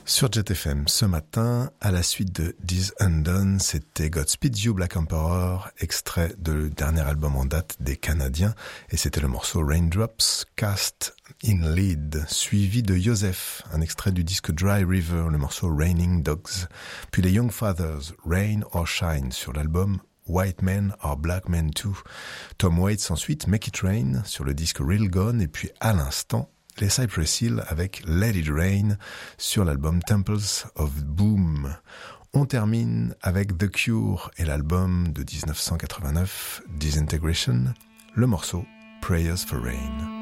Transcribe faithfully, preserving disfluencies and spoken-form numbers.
Sur Jet F M ce matin, à la suite de This Undone, c'était Godspeed You Black Emperor, extrait de le dernier album en date des Canadiens, et c'était le morceau Raindrops Cast in Lead, suivi de Joseph, un extrait du disque Dry River, le morceau Raining Dogs, puis les Young Fathers, Rain or Shine, sur l'album White Men or Black Men Too, Tom Waits ensuite, Make It Rain, sur le disque Real Gone, et puis à l'instant, les Cypress Hill avec Let It Rain sur l'album Temples of Boom. On termine avec The Cure et l'album de dix-neuf cent quatre-vingt-neuf, Disintegration, le morceau Prayers for Rain.